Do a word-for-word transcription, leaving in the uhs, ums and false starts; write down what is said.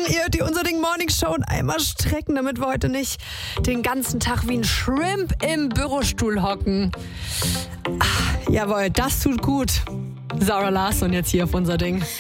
Ihr hört die Unser Ding Morning Show und einmal strecken, damit wir heute nicht den ganzen Tag wie ein Shrimp im Bürostuhl hocken. Ach, jawohl, das tut gut. Sarah Larsson jetzt hier auf Unser Ding.